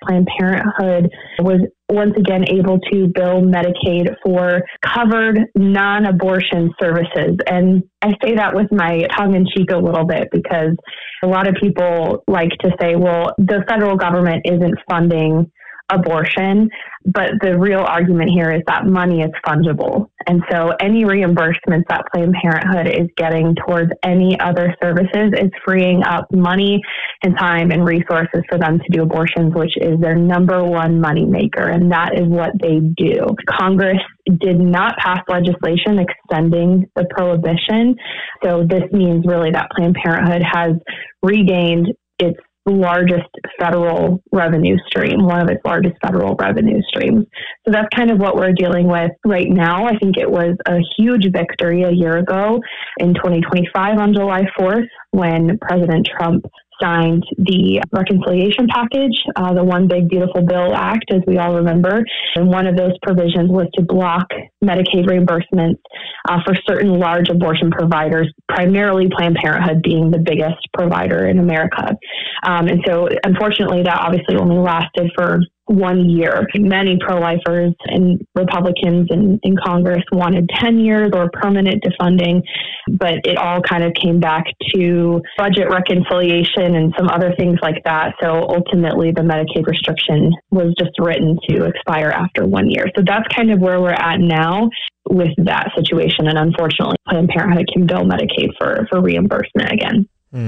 Planned Parenthood was once again able to bill Medicaid for covered non-abortion services. And I say that with my tongue in cheek a little bit because a lot of people like to say, well, the federal government isn't funding abortion, but the real argument here is that money is fungible. And so any reimbursements that Planned Parenthood is getting towards any other services is freeing up money and time and resources for them to do abortions, which is their number one money maker. And that is what they do. Congress did not pass legislation extending the prohibition. So this means really that Planned Parenthood has regained its largest federal revenue stream, one of its largest federal revenue streams. So that's kind of what we're dealing with right now. I think it was a huge victory a year ago in 2025 on July 4th when President Trump signed the reconciliation package, the One Big Beautiful Bill Act, as we all remember. And one of those provisions was to block Medicaid reimbursements for certain large abortion providers, primarily Planned Parenthood being the biggest provider in America. And so, unfortunately, that obviously only lasted for 1 year. Many pro-lifers and Republicans in Congress wanted 10 years or permanent defunding, but it all kind of came back to budget reconciliation and some other things like that. So ultimately, the Medicaid restriction was just written to expire after 1 year. So that's kind of where we're at now with that situation. And unfortunately, Planned Parenthood can bill Medicaid for reimbursement again.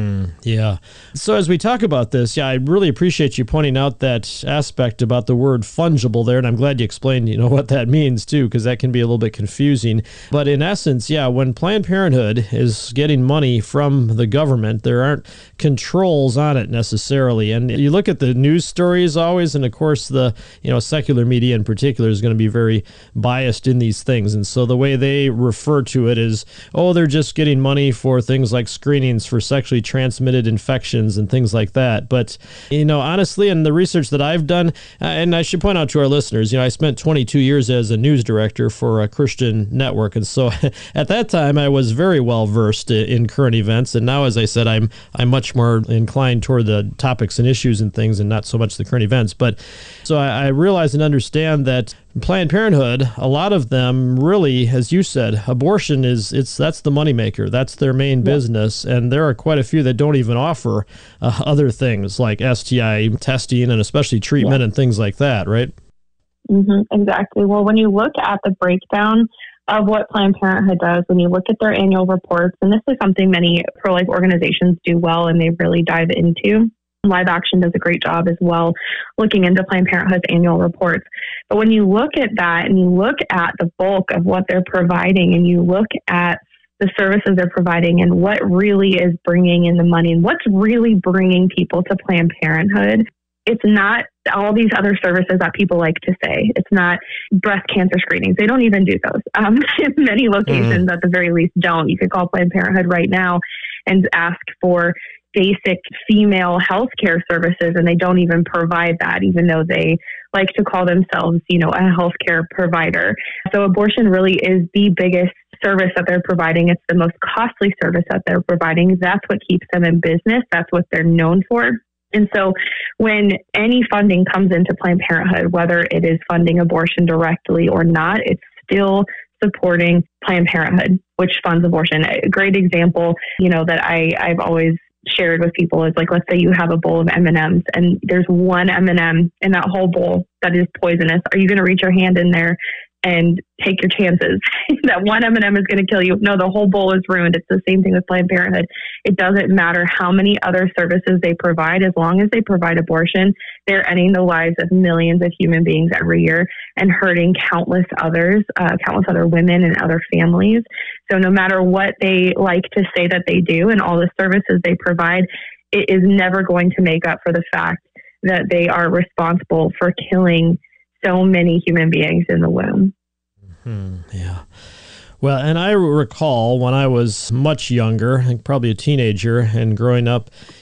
Yeah. So as we talk about this, I really appreciate you pointing out that aspect about the word fungible there. And I'm glad you explained, what that means too, because that can be a little bit confusing. But in essence, when Planned Parenthood is getting money from the government, there aren't controls on it necessarily. And you look at the news stories always, and of course the, secular media in particular is going to be very biased in these things. And so the way they refer to it is, they're just getting money for things like screenings for sexually transmitted infections and things like that. But, honestly, in the research that I've done, and I should point out to our listeners, I spent 22 years as a news director for a Christian network. And so at that time, I was very well versed in current events. And now, as I said, I'm much more inclined toward the topics and issues and things and not so much the current events. But so I realize and understand that Planned Parenthood, a lot of them really, as you said, abortion that's the moneymaker. That's their main business. And there are quite a few that don't even offer other things like STI testing and especially treatment and things like that, right? Exactly. Well, when you look at the breakdown of what Planned Parenthood does, when you look at their annual reports, and this is something many pro-life organizations do well and they really dive into. Live Action does a great job as well looking into Planned Parenthood's annual reports. But when you look at that and you look at the bulk of what they're providing and you look at the services they're providing and what really is bringing in the money and what's really bringing people to Planned Parenthood, it's not all these other services that people like to say. It's not breast cancer screenings. They don't even do those. Many locations at the very least don't. You could call Planned Parenthood right now and ask for basic female health care services, and they don't even provide that, even though they like to call themselves, a healthcare provider. So abortion really is the biggest service that they're providing. It's the most costly service that they're providing. That's what keeps them in business. That's what they're known for. And so when any funding comes into Planned Parenthood, whether it is funding abortion directly or not, it's still supporting Planned Parenthood, which funds abortion. A great example, that I've always shared with people is like, let's say you have a bowl of M&Ms and there's one M&M in that whole bowl that is poisonous. Are you going to reach your hand in there and take your chances that one M&M is going to kill you? No, the whole bowl is ruined. It's the same thing with Planned Parenthood. It doesn't matter how many other services they provide. As long as they provide abortion, they're ending the lives of millions of human beings every year and hurting countless other women and other families. So no matter what they like to say that they do and all the services they provide, it is never going to make up for the fact that they are responsible for killing so many human beings in the womb. Yeah. Well, and I recall when I was much younger, I think probably a teenager, and growing up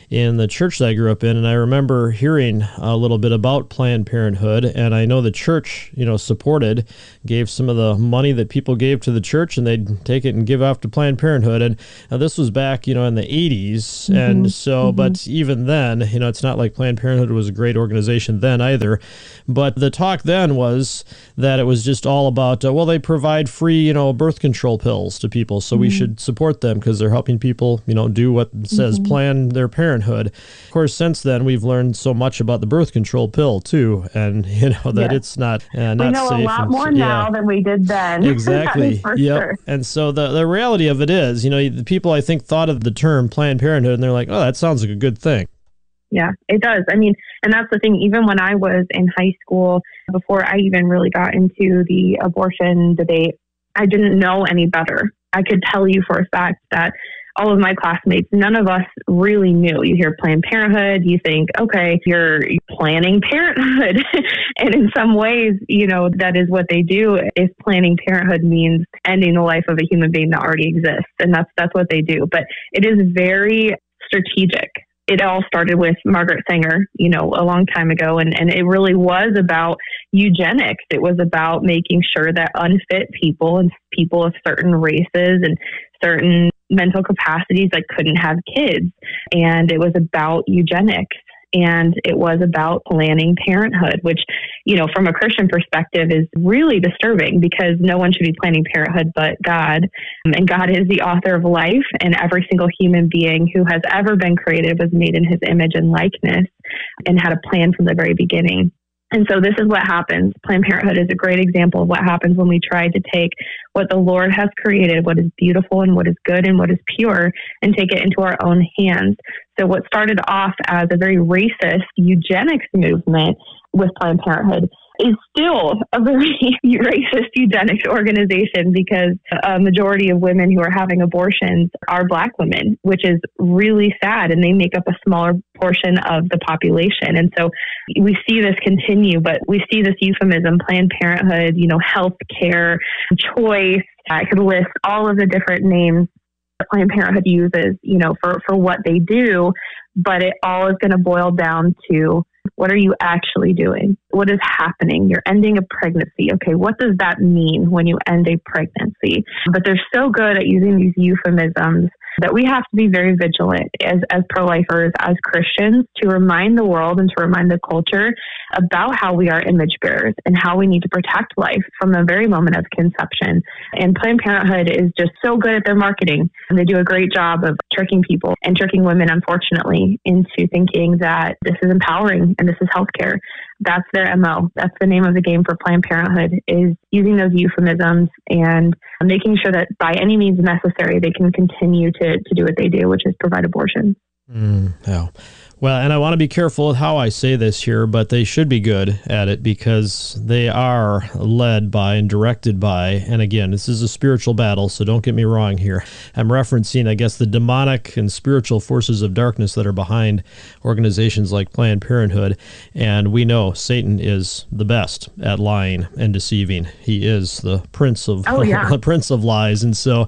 in the church that I grew up in, and I remember hearing a little bit about Planned Parenthood, and I know the church, supported, gave some of the money that people gave to the church, and they'd take it and give off to Planned Parenthood. And this was back, in the 80s, and so, but even then, it's not like Planned Parenthood was a great organization then either. But the talk then was that it was just all about, they provide free, birth control pills to people, so we should support them because they're helping people, do what it says, plan their parenthood. Of course, since then, we've learned so much about the birth control pill, too, and, that it's not safe. We know a lot more now than we did then. Exactly. Yep. Sure. And so the reality of it is, the people, I think, thought of the term Planned Parenthood, and they're like, oh, that sounds like a good thing. Yeah, it does. I mean, and that's the thing, even when I was in high school, before I even really got into the abortion debate, I didn't know any better. I could tell you for a fact that all of my classmates, none of us really knew. You hear Planned Parenthood, you think, okay, you're planning parenthood. And in some ways, that is what they do. If planning parenthood means ending the life of a human being that already exists. And that's what they do. But it is very strategic. It all started with Margaret Sanger, a long time ago. And it really was about eugenics. It was about making sure that unfit people and people of certain races and certain mental capacities couldn't have kids. And it was about eugenics. And it was about planning parenthood, which, from a Christian perspective is really disturbing because no one should be planning parenthood but God. And God is the author of life, and every single human being who has ever been created was made in his image and likeness and had a plan from the very beginning. And so this is what happens. Planned Parenthood is a great example of what happens when we try to take what the Lord has created, what is beautiful and what is good and what is pure, and take it into our own hands. So what started off as a very racist eugenics movement with Planned Parenthood is still a very racist eugenics organization because a majority of women who are having abortions are Black women, which is really sad, and they make up a smaller portion of the population. And so we see this continue, but we see this euphemism, Planned Parenthood, health care, choice. I could list all of the different names that Planned Parenthood uses, for what they do, but it all is going to boil down to, what are you actually doing? What is happening? You're ending a pregnancy. Okay, what does that mean when you end a pregnancy? But they're so good at using these euphemisms that we have to be very vigilant as pro-lifers, as Christians, to remind the world and to remind the culture about how we are image bearers and how we need to protect life from the very moment of conception. And Planned Parenthood is just so good at their marketing. And they do a great job of tricking people and tricking women, unfortunately, into thinking that this is empowering and this is healthcare. That's their MO. That's the name of the game for Planned Parenthood, is using those euphemisms and making sure that by any means necessary, they can continue to do what they do, which is provide abortion. Yeah. Well, and I want to be careful with how I say this here, but they should be good at it because they are led by and directed by, and again, this is a spiritual battle, so don't get me wrong here. I'm referencing, I guess, the demonic and spiritual forces of darkness that are behind organizations like Planned Parenthood, and we know Satan is the best at lying and deceiving. He is the prince of prince of lies,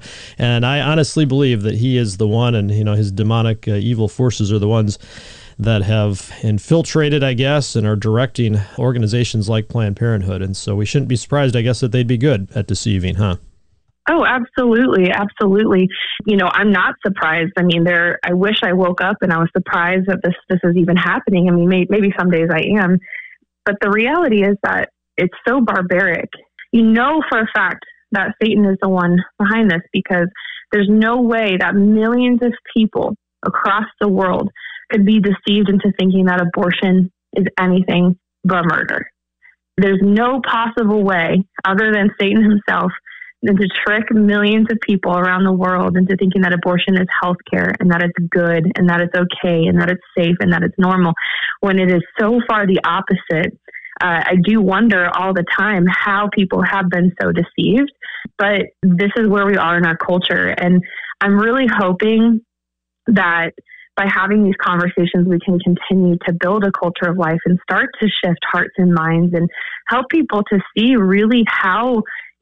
and I honestly believe that he is the one, and his demonic evil forces are the ones that have infiltrated, I guess, and are directing organizations like Planned Parenthood. And so we shouldn't be surprised, I guess, that they'd be good at deceiving, huh? Oh, absolutely. Absolutely. I'm not surprised. I mean, I wish I woke up and I was surprised that this is even happening. I mean, maybe some days I am, but the reality is that it's so barbaric. For a fact that Satan is the one behind this, because there's no way that millions of people across the world could be deceived into thinking that abortion is anything but murder. There's no possible way other than Satan himself than to trick millions of people around the world into thinking that abortion is healthcare and that it's good and that it's okay and that it's safe and that it's normal, when it is so far the opposite. I do wonder all the time how people have been so deceived, but this is where we are in our culture. And I'm really hoping that by having these conversations, we can continue to build a culture of life and start to shift hearts and minds and help people to see really how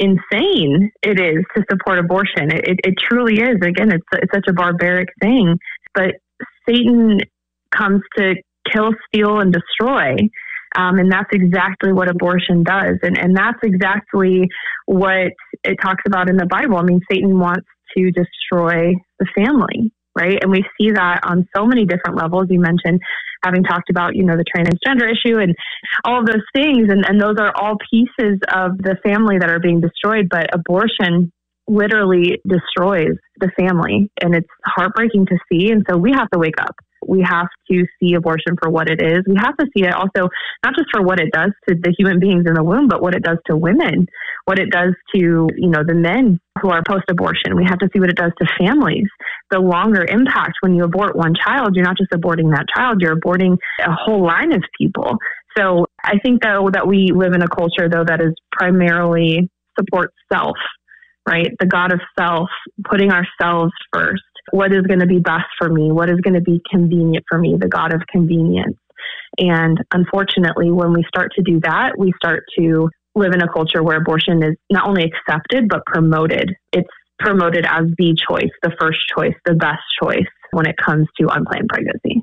insane it is to support abortion. It truly is. Again, it's such a barbaric thing, but Satan comes to kill, steal, and destroy. And that's exactly what abortion does. And that's exactly what it talks about in the Bible. I mean, Satan wants to destroy the family, right? And we see that on so many different levels. You mentioned having talked about, the transgender issue and all of those things. And those are all pieces of the family that are being destroyed. But abortion literally destroys the family. And it's heartbreaking to see. And so we have to wake up. We have to see abortion for what it is. We have to see it also, not just for what it does to the human beings in the womb, but what it does to women, what it does to, the men who are post-abortion. We have to see what it does to families. The longer impact when you abort one child, you're not just aborting that child, you're aborting a whole line of people. So I think, though, that we live in a culture, though, that is primarily supports self, right? The God of self, putting ourselves first. What is going to be best for me? What is going to be convenient for me? The God of convenience. And unfortunately, when we start to do that, we start to live in a culture where abortion is not only accepted, but promoted. It's promoted as the choice, the first choice, the best choice when it comes to unplanned pregnancy.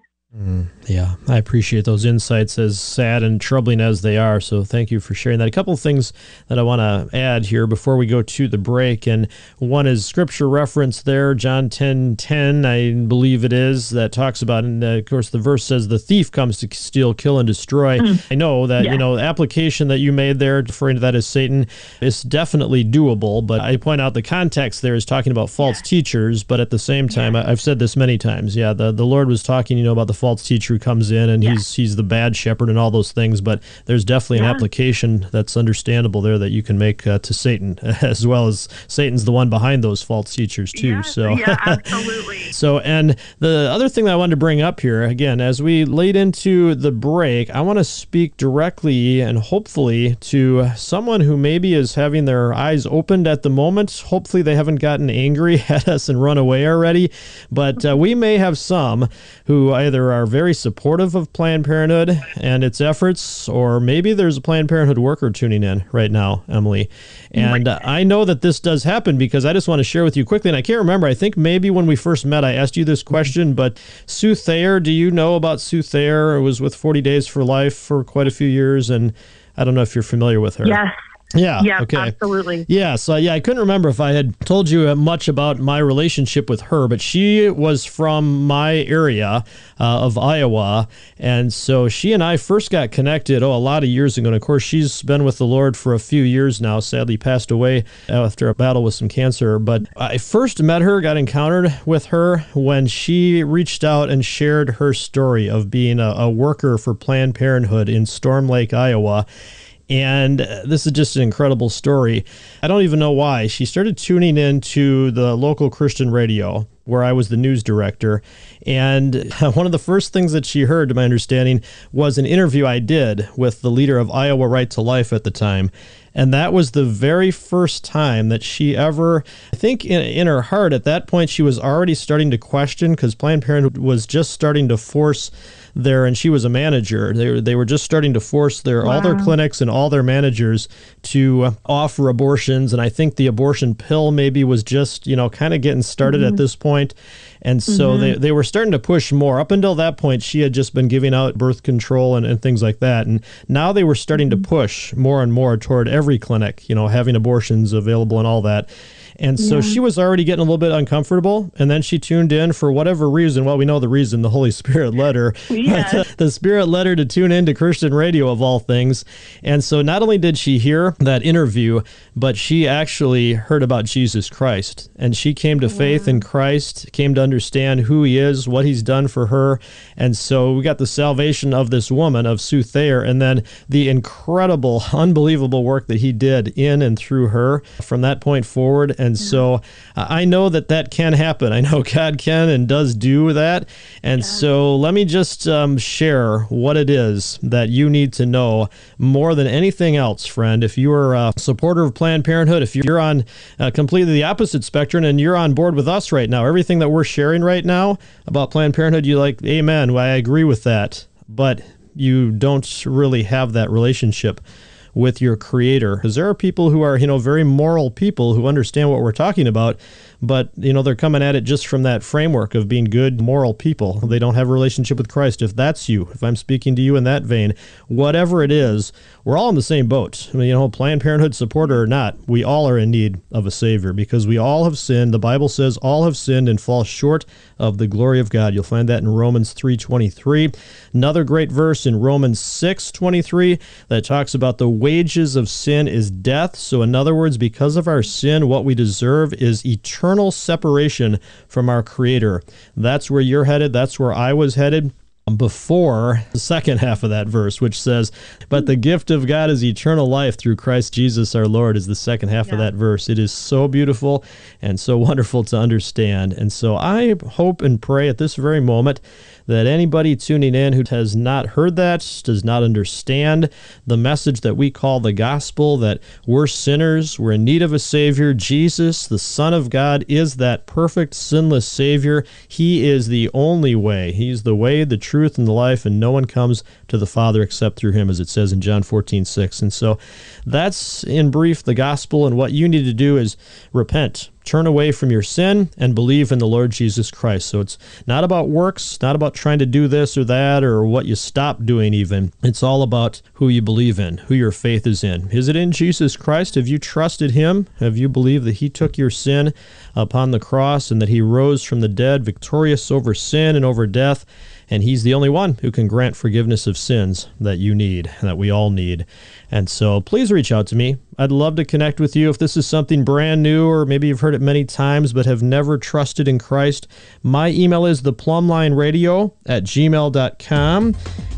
Yeah, I appreciate those insights, as sad and troubling as they are. So thank you for sharing that. A couple of things that I want to add here before we go to the break. And one is scripture reference there, John 10:10, I believe it is, that talks about, and of course the verse says, the thief comes to steal, kill, and destroy. I know that, the application that you made there, referring to that as Satan, is definitely doable. But I point out the context there is talking about false teachers. But at the same time, I've said this many times. Yeah, the Lord was talking, about the false teacher who comes in and he's the bad shepherd and all those things, but there's definitely an application that's understandable there that you can make to Satan, as well as Satan's the one behind those false teachers too. Absolutely. So, and the other thing that I wanted to bring up here, again, as we lead into the break, I want to speak directly and hopefully to someone who maybe is having their eyes opened at the moment. Hopefully they haven't gotten angry at us and run away already, but we may have some who either are very supportive of Planned Parenthood and its efforts, or maybe there's a Planned Parenthood worker tuning in right now, Emily. And I know that this does happen because I just want to share with you quickly, and I can't remember, I think maybe when we first met I asked you this question, but Sue Thayer, do you know about Sue Thayer? It was with 40 Days for Life for quite a few years, and I don't know if you're familiar with her. Yes. Yeah. Okay. Absolutely. Yeah. So I couldn't remember if I had told you much about my relationship with her, but she was from my area of Iowa. And so she and I first got connected, a lot of years ago. And of course, she's been with the Lord for a few years now, sadly passed away after a battle with some cancer. But I first met her, got encountered with her when she reached out and shared her story of being a worker for Planned Parenthood in Storm Lake, Iowa. And this is just an incredible story. I don't even know why. She started tuning into the local Christian radio where I was the news director. And one of the first things that she heard, to my understanding, was an interview I did with the leader of Iowa Right to Life at the time. And that was the very first time that she ever, I think in her heart at that point, she was already starting to question, because Planned Parenthood was just starting to force and she was a manager. They were just starting to force all their clinics and all their managers to offer abortions. And I think the abortion pill maybe was just, kind of getting started at this point. And so they were starting to push more. Up until that point, she had just been giving out birth control and things like that. And now they were starting to push more and more toward every clinic, having abortions available and all that. And so she was already getting a little bit uncomfortable. And then she tuned in for whatever reason. Well, we know the reason. The Holy Spirit led her. Yes. The Spirit led her to tune into Christian radio, of all things. And so not only did she hear that interview, but she actually heard about Jesus Christ. And she came to faith in Christ, came to understand who he is, what he's done for her. And so we got the salvation of this woman, of Sue Thayer, and then the incredible, unbelievable work that he did in and through her from that point forward. And so I know that can happen. I know God can and does do that. And so let me just share what it is that you need to know more than anything else, friend. If you are a supporter of Planned Parenthood, if you're on completely the opposite spectrum and you're on board with us right now, everything that we're sharing right now about Planned Parenthood, you're like, amen, I agree with that. But you don't really have that relationship with your Creator, because there are people who are, very moral people who understand what we're talking about, but they're coming at it just from that framework of being good, moral people. They don't have a relationship with Christ. If that's you, if I'm speaking to you in that vein, whatever it is, we're all in the same boat. Planned Parenthood supporter or not, we all are in need of a Savior because we all have sinned. The Bible says all have sinned and fall short of the glory of God. You'll find that in Romans 3:23. Another great verse in Romans 6:23 that talks about the wages of sin is death. So in other words, because of our sin, what we deserve is eternal separation from our Creator. That's where you're headed. That's where I was headed before the second half of that verse, which says, but the gift of God is eternal life through Christ Jesus our Lord, is the second half of that verse. It is so beautiful and so wonderful to understand. And so I hope and pray at this very moment that anybody tuning in who has not heard that, does not understand the message that we call the gospel, that we're sinners, we're in need of a Savior. Jesus, the Son of God, is that perfect, sinless Savior. He is the only way. He's the way, the truth, and the life, and no one comes to the Father except through Him, as it says in John 14:6. And so that's, in brief, the gospel, and what you need to do is repent. Turn away from your sin and believe in the Lord Jesus Christ. So it's not about works, not about trying to do this or that or what you stop doing even. It's all about who you believe in, who your faith is in. Is it in Jesus Christ? Have you trusted Him? Have you believed that He took your sin upon the cross and that He rose from the dead victorious over sin and over death? And He's the only one who can grant forgiveness of sins that you need, that we all need. And so please reach out to me. I'd love to connect with you if this is something brand new, or maybe you've heard it many times but have never trusted in Christ. My email is theplumlineradio@gmail.com,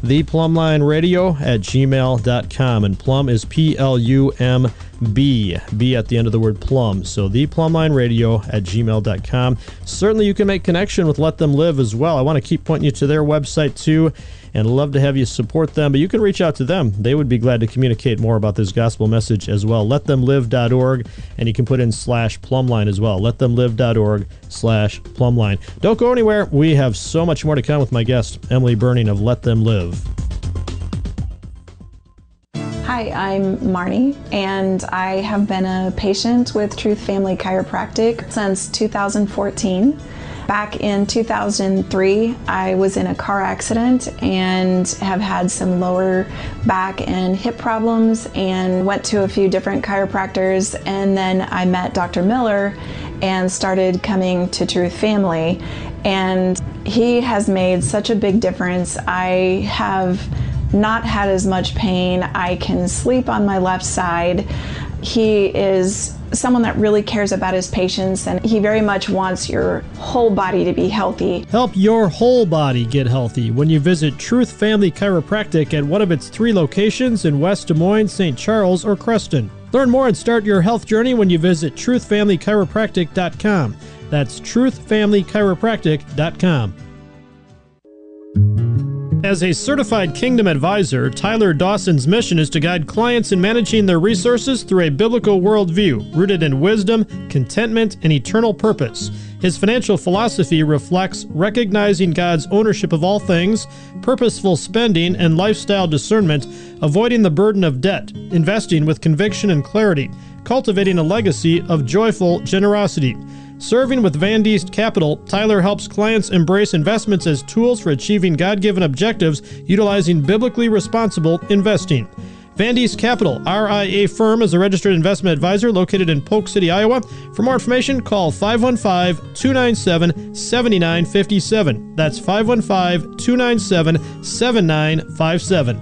theplumlineradio@gmail.com, and plum is P-L-U-M-B, B at the end of the word plum. So theplumlineradio@gmail.com. Certainly you can make connection with Let Them Live as well. I want to keep pointing you to their website too, and love to have you support them, but you can reach out to them. They would be glad to communicate more about this gospel message as well. LetThemLive.org, and you can put in /plumline as well. LetThemLive.org/plumline. Don't go anywhere. We have so much more to come with my guest, Emily Burning of Let Them Live. Hi, I'm Marnie, and I have been a patient with Truth Family Chiropractic since 2014. Back in 2003, I was in a car accident and have had some lower back and hip problems and went to a few different chiropractors, and then I met Dr. Miller and started coming to Truth Family, and he has made such a big difference. I have not had as much pain. I can sleep on my left side. He is someone that really cares about his patients, and he very much wants your whole body to be healthy. Help your whole body get healthy when you visit Truth Family Chiropractic at one of its 3 locations in West Des Moines, St. Charles, or Creston. Learn more and start your health journey when you visit truthfamilychiropractic.com. That's truthfamilychiropractic.com. As a certified Kingdom advisor, Tyler Dawson's mission is to guide clients in managing their resources through a biblical worldview rooted in wisdom, contentment, and eternal purpose. His financial philosophy reflects recognizing God's ownership of all things, purposeful spending, and lifestyle discernment, avoiding the burden of debt, investing with conviction and clarity, cultivating a legacy of joyful generosity. Serving with Van Diest Capital, Tyler helps clients embrace investments as tools for achieving God-given objectives utilizing biblically responsible investing. Van Diest Capital, RIA firm, is a registered investment advisor located in Polk City, Iowa. For more information, call 515-297-7957. That's 515-297-7957.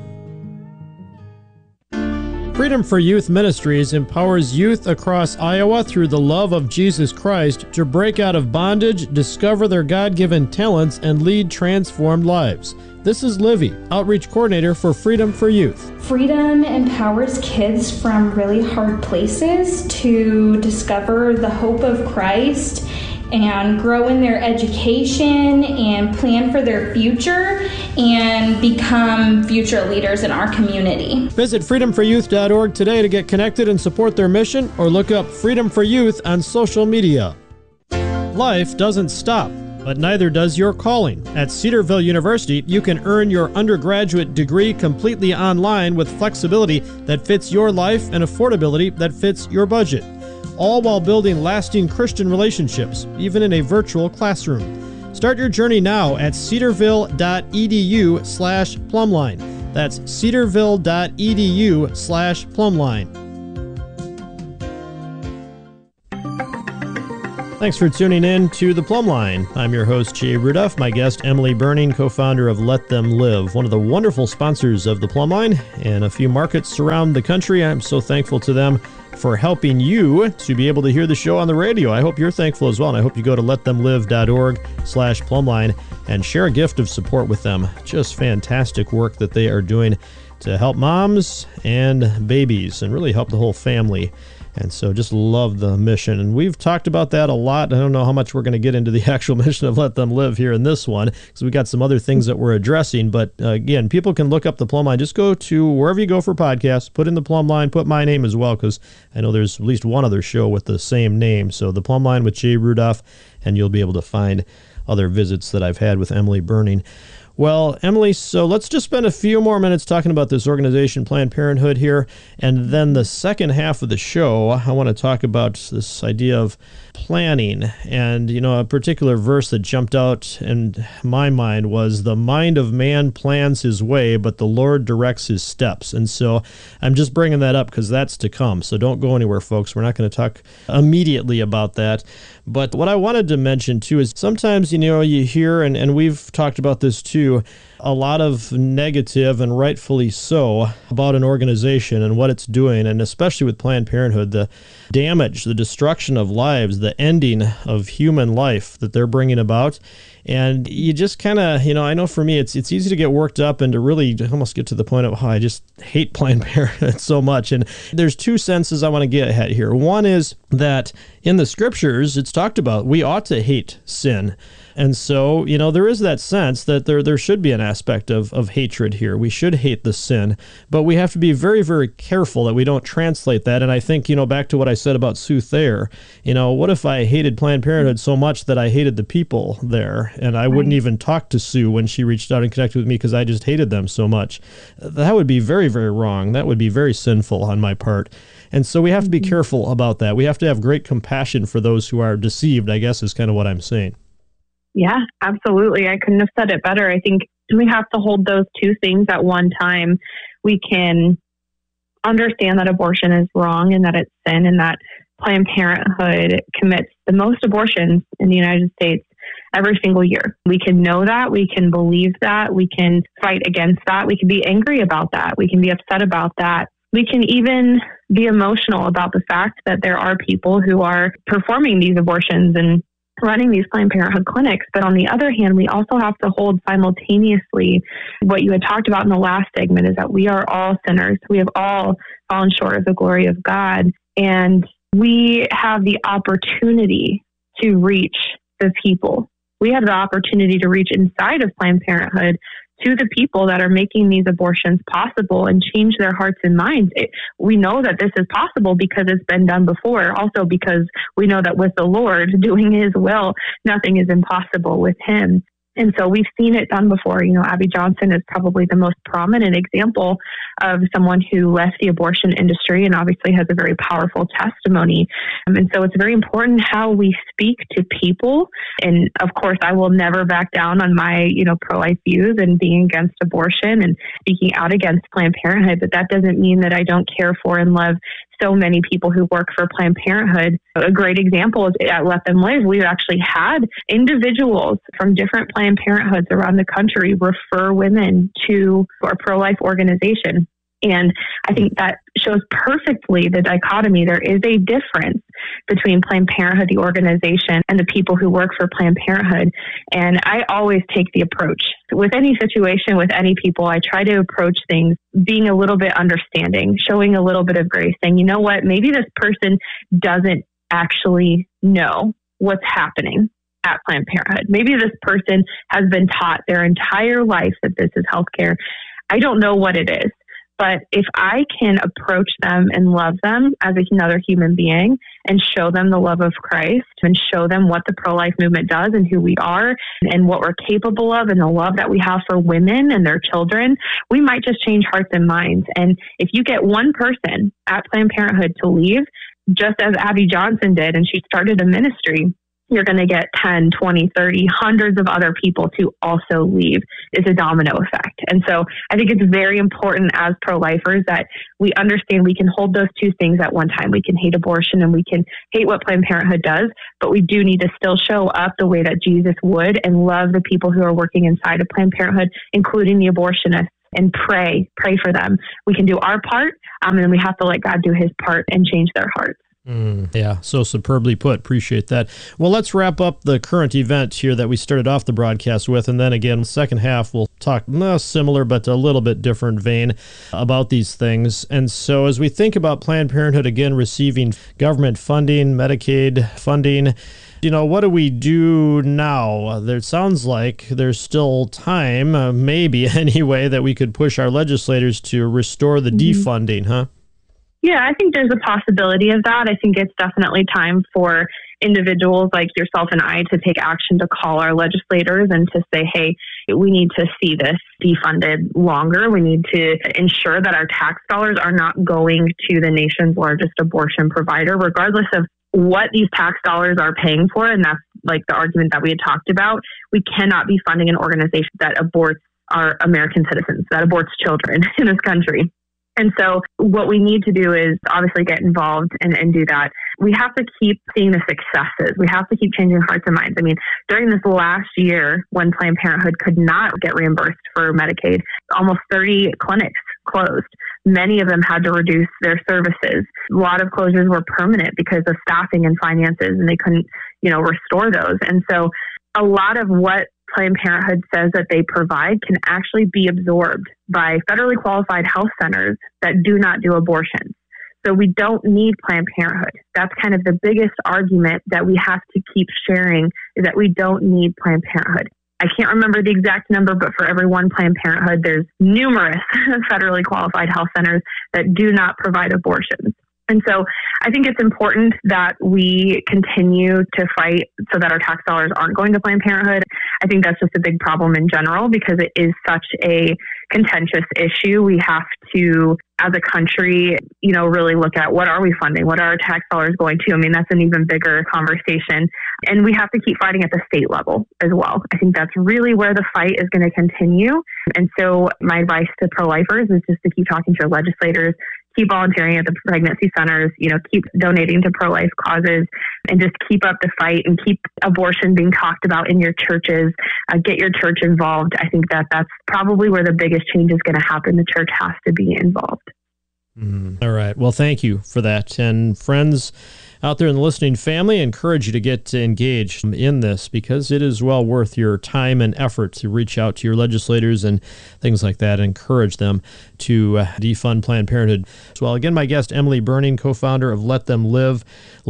Freedom for Youth Ministries empowers youth across Iowa through the love of Jesus Christ to break out of bondage, discover their God-given talents, and lead transformed lives. This is Livy, Outreach Coordinator for Freedom for Youth. Freedom empowers kids from really hard places to discover the hope of Christ and grow in their education and plan for their future and become future leaders in our community. Visit freedomforyouth.org today to get connected and support their mission, or look up Freedom for Youth on social media. Life doesn't stop, but neither does your calling. At Cedarville University, you can earn your undergraduate degree completely online with flexibility that fits your life and affordability that fits your budget. all while building lasting Christian relationships, even in a virtual classroom. Start your journey now at cedarville.edu/plumline. That's cedarville.edu/plumline. Thanks for tuning in to The Plumb Line. I'm your host, Jay Rudolph. My guest, Emily Burning, co-founder of Let Them Live, one of the wonderful sponsors of The Plumb Line in a few markets around the country. I'm so thankful to them for helping you to be able to hear the show on the radio. I hope you're thankful as well, and I hope you go to letthemlive.org/plumbline and share a gift of support with them. Just fantastic work that they are doing to help moms and babies and really help the whole family. And so just love the mission. And we've talked about that a lot. I don't know how much we're going to get into the actual mission of Let Them Live here in this one, because we got some other things that we're addressing. But again, people can look up The Plumb Line. Just go to wherever you go for podcasts, put in The Plumb Line, put my name as well, because I know there's at least one other show with the same name. So The Plumb Line with Jay Rudolph, and you'll be able to find other visits that I've had with Emily Burning. Well, Emily, so let's just spend a few more minutes talking about this organization, Planned Parenthood, here. And then the second half of the show, I want to talk about this idea of planning. And, you know, a particular verse that jumped out in my mind was, "The mind of man plans his way, but the Lord directs his steps." And so I'm just bringing that up because that's to come. So don't go anywhere, folks. We're not going to talk immediately about that. But what I wanted to mention, too, is sometimes, you know, you hear, and we've talked about this, too, a lot of negative, and rightfully so, about an organization and what it's doing, and especially with Planned Parenthood, the damage, the destruction of lives, the ending of human life that they're bringing about. And you just kind of, you know, I know for me, it's easy to get worked up and to really almost get to the point of, I just hate Planned Parenthood so much. And there's two senses I want to get at here. One is that in the scriptures, it's talked about we ought to hate sin. And so, you know, there is that sense that there should be an aspect of hatred here. We should hate the sin, but we have to be very, very careful that we don't translate that. And I think, you know, back to what I said about Sue Thayer, you know, what if I hated Planned Parenthood so much that I hated the people there, and I wouldn't even talk to Sue when she reached out and connected with me because I just hated them so much? That would be very, very wrong. That would be very sinful on my part. And so we have to be careful about that. We have to have great compassion for those who are deceived, I guess, is kind of what I'm saying. Yeah, absolutely. I couldn't have said it better. I think we have to hold those two things at one time. We can understand that abortion is wrong and that it's sin, and that Planned Parenthood commits the most abortions in the United States every single year. We can know that. We can believe that. We can fight against that. We can be angry about that. We can be upset about that. We can even be emotional about the fact that there are people who are performing these abortions and running these Planned Parenthood clinics. But on the other hand, we also have to hold simultaneously what you had talked about in the last segment, is that we are all sinners. We have all fallen short of the glory of God. And we have the opportunity to reach the people. We have the opportunity to reach inside of Planned Parenthood to the people that are making these abortions possible and change their hearts and minds. We know that this is possible because it's been done before. Also because we know that with the Lord doing his will, nothing is impossible with him. And so we've seen it done before. You know, Abby Johnson is probably the most prominent example of someone who left the abortion industry and obviously has a very powerful testimony. And so it's very important how we speak to people. And of course, I will never back down on my, you know, pro-life views and being against abortion and speaking out against Planned Parenthood. But that doesn't mean that I don't care for and love so many people who work for Planned Parenthood. A great example is at Let Them Live. We've actually had individuals from different Planned Parenthoods around the country refer women to our pro-life organization. And I think that shows perfectly the dichotomy. There is a difference between Planned Parenthood, the organization, and the people who work for Planned Parenthood. And I always take the approach. With any situation, with any people, I try to approach things being a little bit understanding, showing a little bit of grace, saying, you know what, maybe this person doesn't actually know what's happening at Planned Parenthood. Maybe this person has been taught their entire life that this is healthcare. I don't know what it is. But if I can approach them and love them as another human being and show them the love of Christ and show them what the pro-life movement does and who we are and what we're capable of and the love that we have for women and their children, we might just change hearts and minds. And if you get one person at Planned Parenthood to leave, just as Abby Johnson did, and she started a ministry, you're going to get 10, 20, 30, hundreds of other people to also leave. It's a domino effect. And so I think it's very important as pro-lifers that we understand we can hold those two things at one time. We can hate abortion and we can hate what Planned Parenthood does, but we do need to still show up the way that Jesus would and love the people who are working inside of Planned Parenthood, including the abortionists, and pray for them. We can do our part, and then we have to let God do his part and change their hearts. Yeah, so superbly put. Appreciate that. Well, let's wrap up the current event here that we started off the broadcast with, and then again, second half, we'll talk similar but a little bit different vein about these things. And so as we think about Planned Parenthood, again, receiving government funding, Medicaid funding, what do we do now? There sounds like there's still time, maybe anyway, that we could push our legislators to restore the defunding, huh? Yeah, I think there's a possibility of that. I think it's definitely time for individuals like yourself and I to take action to call our legislators and to say, hey, we need to see this defunded longer. We need to ensure that our tax dollars are not going to the nation's largest abortion provider, regardless of what these tax dollars are paying for. And that's like the argument that we had talked about. We cannot be funding an organization that aborts our American citizens, that aborts children in this country. And so what we need to do is obviously get involved and do that. We have to keep seeing the successes. We have to keep changing hearts and minds. I mean, during this last year when Planned Parenthood could not get reimbursed for Medicaid, almost 30 clinics closed. Many of them had to reduce their services. A lot of closures were permanent because of staffing and finances, and they couldn't, restore those. And so a lot of what Planned Parenthood says that they provide can actually be absorbed by federally qualified health centers that do not do abortions. So we don't need Planned Parenthood. That's kind of the biggest argument that we have to keep sharing, is that we don't need Planned Parenthood. I can't remember the exact number, but for every one Planned Parenthood, there's numerous federally qualified health centers that do not provide abortions. And so I think it's important that we continue to fight so that our tax dollars aren't going to Planned Parenthood. I think that's just a big problem in general because it is such a contentious issue. We have to, as a country, really look at what are we funding? What are our tax dollars going to? I mean, that's an even bigger conversation. And we have to keep fighting at the state level as well. I think that's really where the fight is going to continue. And so my advice to pro-lifers is just to keep talking to your legislators, keep volunteering at the pregnancy centers, keep donating to pro-life causes, and just keep up the fight and keep abortion being talked about in your churches. Get your church involved. I think that's probably where the biggest change is going to happen. The church has to be involved. All right. Well, thank you for that. And friends out there in the listening family, I encourage you to get engaged in this because it is well worth your time and effort to reach out to your legislators and things like that and encourage them to defund Planned Parenthood. Well, again, my guest, Emily Burning, co-founder of Let Them Live,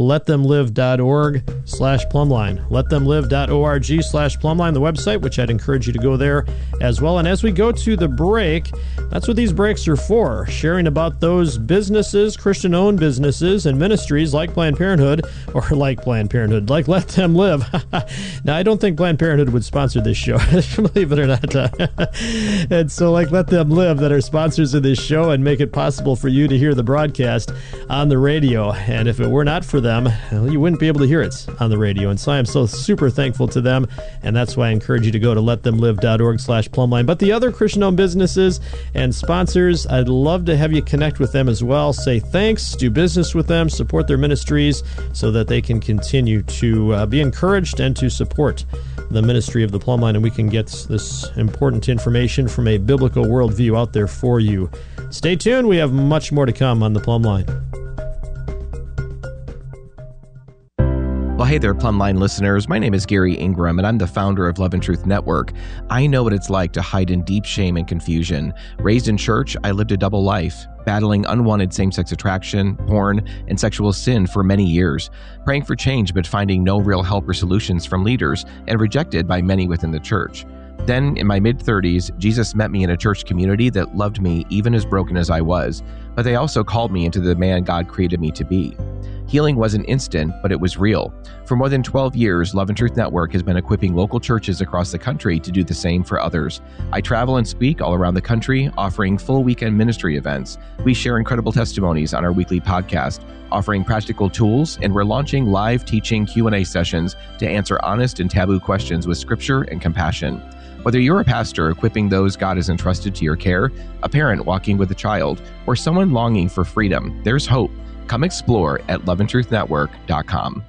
letthemlive.org/plumline, letthemlive.org/plumline, the website, which I'd encourage you to go there as well. And as we go to the break, that's what these breaks are for, sharing about those businesses, Christian-owned businesses and ministries like Planned Parenthood, or like Planned Parenthood, like Let Them Live. Now, I don't think Planned Parenthood would sponsor this show, believe it or not. And so like Let Them Live that are sponsors of this show and make it possible for you to hear the broadcast on the radio. And if it were not for them, well, you wouldn't be able to hear it on the radio. And so I am so super thankful to them. And that's why I encourage you to go to letthemlive.org/plumline. But the other Christian-owned businesses and sponsors, I'd love to have you connect with them as well. Say thanks, do business with them, support their ministries so that they can continue to be encouraged and to support the ministry of the Plumline, and we can get this important information from a biblical worldview out there for you. Stay tuned. We have much more to come on the Plumline. Well, hey there, Plumline listeners. My name is Gary Ingram, and I'm the founder of Love and Truth Network. I know what it's like to hide in deep shame and confusion. Raised in church, I lived a double life, battling unwanted same-sex attraction, porn, and sexual sin for many years, praying for change but finding no real help or solutions from leaders, and rejected by many within the church. Then, in my mid-30s, Jesus met me in a church community that loved me even as broken as I was, but they also called me into the man God created me to be. Healing wasn't instant, but it was real. For more than 12 years, Love and Truth Network has been equipping local churches across the country to do the same for others. I travel and speak all around the country, offering full weekend ministry events. We share incredible testimonies on our weekly podcast, offering practical tools, and we're launching live teaching Q&A sessions to answer honest and taboo questions with scripture and compassion. Whether you're a pastor equipping those God has entrusted to your care, a parent walking with a child, or someone longing for freedom, there's hope. Come explore at loveandtruethnetwork.com.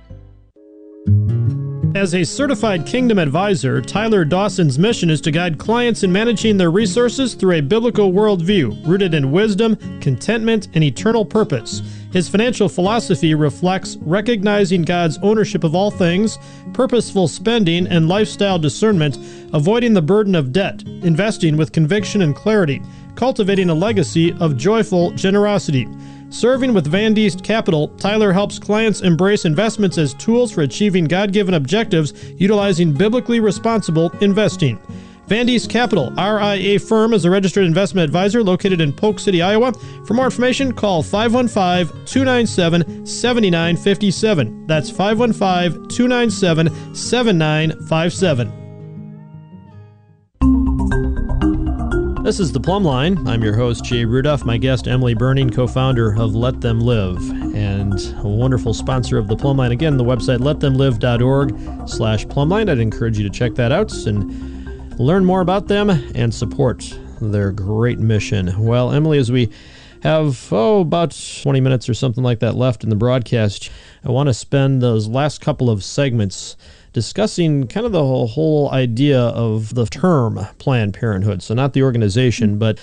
As a certified Kingdom advisor, Tyler Dawson's mission is to guide clients in managing their resources through a biblical worldview rooted in wisdom, contentment, and eternal purpose. His financial philosophy reflects recognizing God's ownership of all things, purposeful spending, and lifestyle discernment, avoiding the burden of debt, investing with conviction and clarity, cultivating a legacy of joyful generosity. Serving with Van Diest Capital, Tyler helps clients embrace investments as tools for achieving God-given objectives utilizing biblically responsible investing. Van Diest Capital, RIA firm, is a registered investment advisor located in Polk City, Iowa. For more information, call 515-297-7957. That's 515-297-7957. This is The Plumb Line. I'm your host, Jay Rudolph. My guest, Emily Burning, co-founder of Let Them Live, and a wonderful sponsor of The Plumb Line. Again, the website, letthemlive.org/plumline. I'd encourage you to check that out and learn more about them and support their great mission. Well, Emily, as we have, about 20 minutes or something like that left in the broadcast, I want to spend those last couple of segments discussing kind of the whole idea of the term Planned Parenthood. So not the organization, but,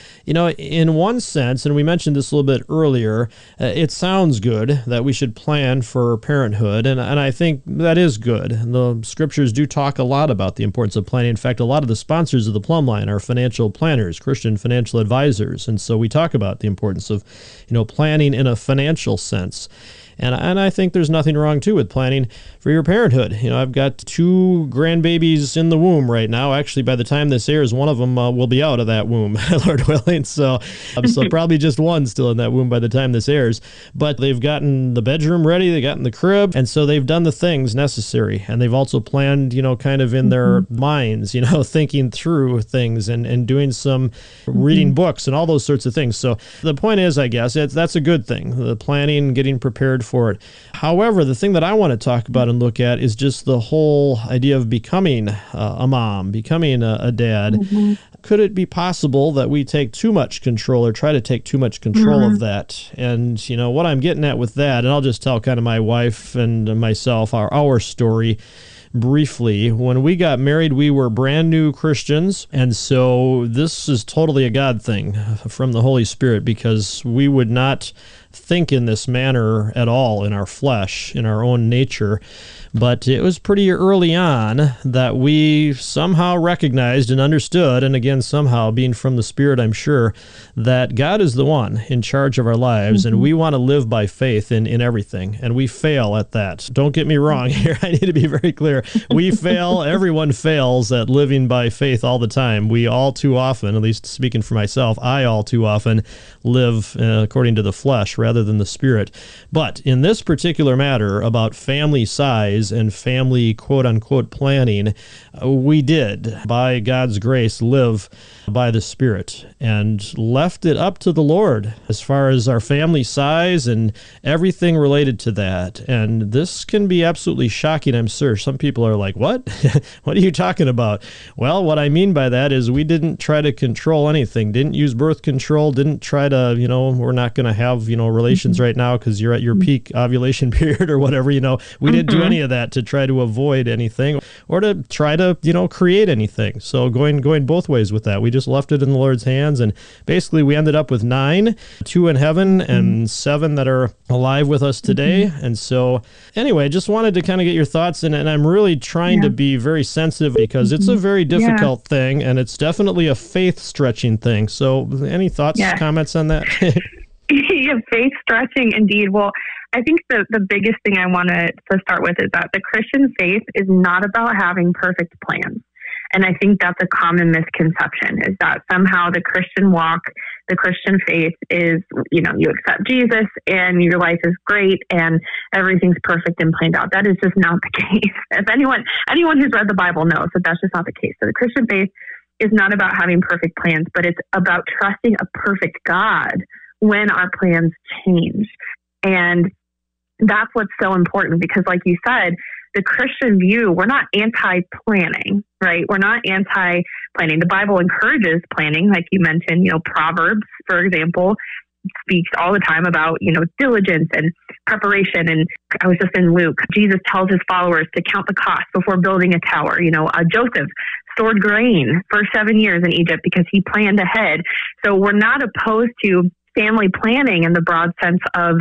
in one sense, and we mentioned this a little bit earlier, it sounds good that we should plan for parenthood, and I think that is good. The scriptures do talk a lot about the importance of planning. In fact, a lot of the sponsors of the Plumb Line are financial planners, Christian financial advisors, and so we talk about the importance of, planning in a financial sense. And I think there's nothing wrong, too, with planning for your parenthood. I've got 2 grandbabies in the womb right now. Actually, by the time this airs, one of them will be out of that womb, Lord willing. So probably just one still in that womb by the time this airs. But they've gotten the bedroom ready. They've gotten the crib. And so they've done the things necessary. And they've also planned, kind of in their minds, thinking through things and doing some reading books and all those sorts of things. So the point is, I guess, that's a good thing, the planning, getting prepared for it. However, the thing that I want to talk about and look at is just the whole idea of becoming a mom, becoming a dad. Mm-hmm. Could it be possible that we take too much control or try to take too much control of that? And, what I'm getting at with that, and I'll just tell kind of my wife and myself our story briefly. When we got married, we were brand new Christians, and so this is totally a God thing from the Holy Spirit, because we would not think in this manner at all in our flesh, in our own nature. But it was pretty early on that we somehow recognized and understood, and again, somehow being from the Spirit, I'm sure, that God is the one in charge of our lives, and we want to live by faith in everything, and we fail at that. Don't get me wrong here. I need to be very clear. We fail. Everyone fails at living by faith all the time. We all too often, at least speaking for myself, I all too often live according to the flesh rather than the Spirit. But in this particular matter about family size and family quote-unquote planning, we did, by God's grace, live by the Spirit and left it up to the Lord as far as our family size and everything related to that. And this can be absolutely shocking, I'm sure. Some people are like, what? What are you talking about? Well, what I mean by that is we didn't try to control anything, didn't use birth control, didn't try to, we're not going to have, relations right now because you're at your peak ovulation period or whatever, we didn't do any of that to try to avoid anything or to try to, create anything. So going both ways with that. We just left it in the Lord's hands, and basically we ended up with 9, 2 in heaven and 7 that are alive with us today. And so anyway, just wanted to kind of get your thoughts, and I'm really trying to be very sensitive because it's a very difficult thing, and it's definitely a faith-stretching thing. So any thoughts, comments on that? Faith stretching indeed. Well, I think the biggest thing I wanted to start with is that the Christian faith is not about having perfect plans. And I think that's a common misconception, is that somehow the Christian walk, the Christian faith is, you accept Jesus and your life is great and everything's perfect and planned out. That is just not the case. If anyone who's read the Bible knows that that's just not the case. So the Christian faith is not about having perfect plans, but it's about trusting a perfect God when our plans change. And that's what's so important, because like you said, the Christian view, we're not anti-planning, right? We're not anti-planning. The Bible encourages planning, like you mentioned, Proverbs, for example, speaks all the time about, diligence and preparation. And I was just in Luke, Jesus tells his followers to count the cost before building a tower. Joseph stored grain for 7 years in Egypt because he planned ahead. So we're not opposed to family planning in the broad sense of,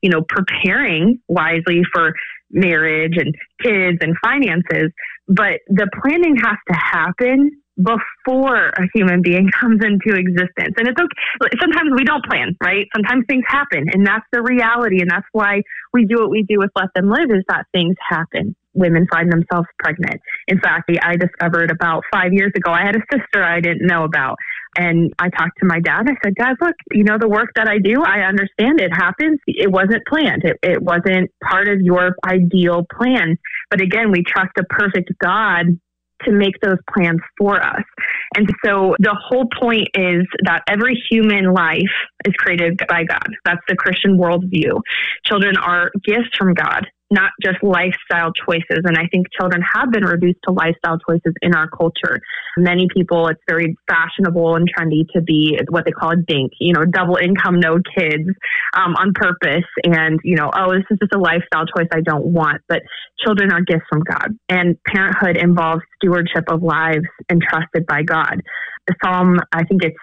preparing wisely for marriage and kids and finances. But the planning has to happen before a human being comes into existence. And it's okay. Sometimes we don't plan, right? Sometimes things happen, and that's the reality. And that's why we do what we do with Let Them Live, is that things happen. Women find themselves pregnant. In fact, I discovered about 5 years ago, I had a sister I didn't know about. And I talked to my dad. I said, Dad, look, the work that I do, I understand it happens. It wasn't planned. It wasn't part of your ideal plan. But again, we trust a perfect God to make those plans for us. And so the whole point is that every human life is created by God. That's the Christian worldview. Children are gifts from God, not just lifestyle choices. And I think children have been reduced to lifestyle choices in our culture. Many people, it's very fashionable and trendy to be what they call a DINK, double income, no kids, on purpose. And, this is just a lifestyle choice I don't want. But children are gifts from God. And parenthood involves stewardship of lives entrusted by God. The Psalm, I think it's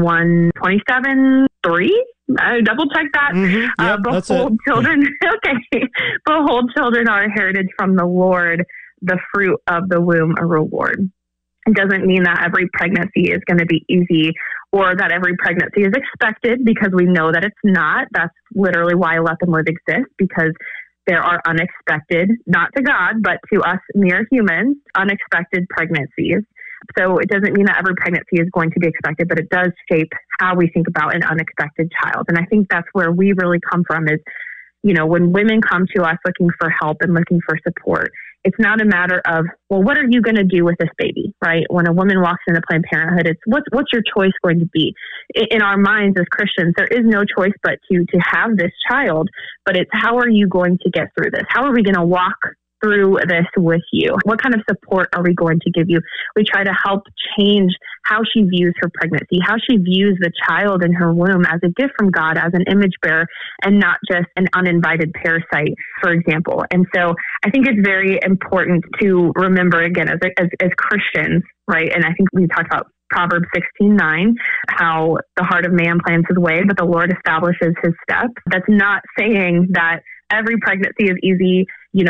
127:3. Double check that. Mm-hmm. Yep, behold, children. Okay. Behold, children are heritage from the Lord, the fruit of the womb, a reward. It doesn't mean that every pregnancy is going to be easy or that every pregnancy is expected, because we know that it's not. That's literally why Let Them Live exists, because there are unexpected, not to God, but to us mere humans, unexpected pregnancies. So it doesn't mean that every pregnancy is going to be expected, but it does shape how we think about an unexpected child. And I think that's where we really come from is, when women come to us looking for help and looking for support, it's not a matter of, well, what are you going to do with this baby, right? When a woman walks into Planned Parenthood, it's what's your choice going to be? In our minds as Christians, there is no choice but to have this child, but it's how are you going to get through this? How are we going to walk through this with you? What kind of support are we going to give you? We try to help change how she views her pregnancy, how she views the child in her womb as a gift from God, as an image bearer, and not just an uninvited parasite, for example. And so I think it's very important to remember, again, as Christians, right? And I think we talked about Proverbs 16:9, how the heart of man plans his way, but the Lord establishes his steps. That's not saying that every pregnancy is easy.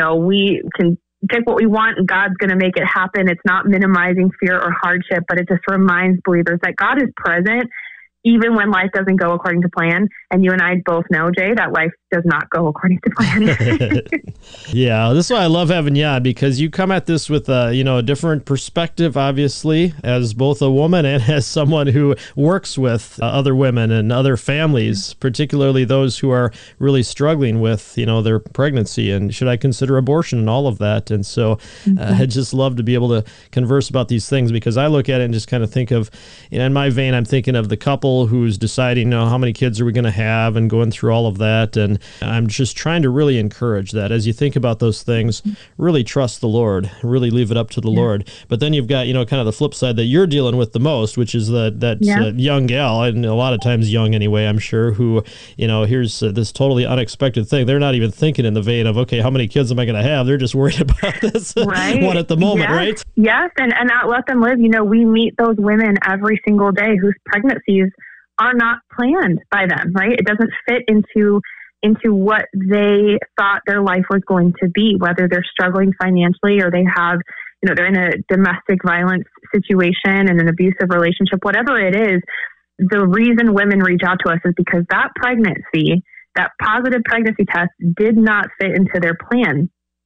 We can pick what we want and God's going to make it happen. It's not minimizing fear or hardship, but it just reminds believers that God is present even when life doesn't go according to plan. And you and I both know, Jay, that life does not go according to plan. Yeah, this is why I love having you on, because you come at this with a different perspective, obviously, as both a woman and as someone who works with other women and other families, particularly those who are really struggling with, their pregnancy and should I consider abortion and all of that. And so I just love to be able to converse about these things, because I look at it and just kind of think of, in my vein, I'm thinking of the couple who's deciding, how many kids are we going to have and going through all of that. And I'm just trying to really encourage that as you think about those things, really trust the Lord, really leave it up to the Lord. But then you've got, kind of the flip side that you're dealing with the most, which is that young gal, and a lot of times young anyway, I'm sure, who, here's this totally unexpected thing. They're not even thinking in the vein of, okay, how many kids am I going to have? They're just worried about this one at the moment, right? Yes. And at Let Them Live, we meet those women every single day whose pregnancies are not planned by them, right? It doesn't fit into what they thought their life was going to be, whether they're struggling financially or they have, they're in a domestic violence situation and an abusive relationship, whatever it is. The reason women reach out to us is because that pregnancy, that positive pregnancy test did not fit into their plan.